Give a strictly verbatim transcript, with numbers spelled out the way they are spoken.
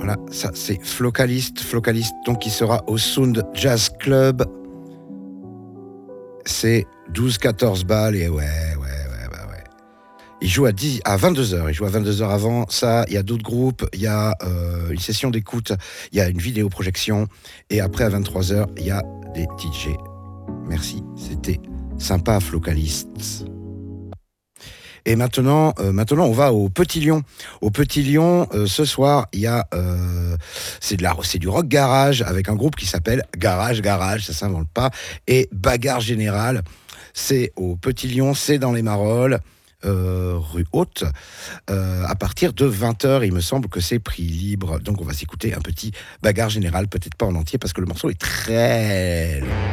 Voilà, ça c'est Flocalist, Flocalist donc qui sera au Sound Jazz Club. C'est douze quatorze balles et ouais, ouais, ouais, ouais, ouais. Il joue à, dix, à vingt-deux heures, il joue à vingt-deux heures avant ça, il y a d'autres groupes, il y a euh, une session d'écoute, il y a une vidéo projection et après à vingt-trois heures, il y a des D J. Merci, c'était sympa Flocalist. Et maintenant, euh, maintenant, on va au Petit Lion. Au Petit Lion, euh, ce soir, il y a, euh, c'est de la, c'est du rock garage avec un groupe qui s'appelle Garage Garage, ça s'invente pas, et Bagarre Générale. C'est au Petit Lion, c'est dans les Marolles. Euh, rue Haute, euh, à partir de vingt heures, il me semble que c'est prix libre. Donc on va s'écouter un petit Bagarre Générale, peut-être pas en entier parce que le morceau est très long.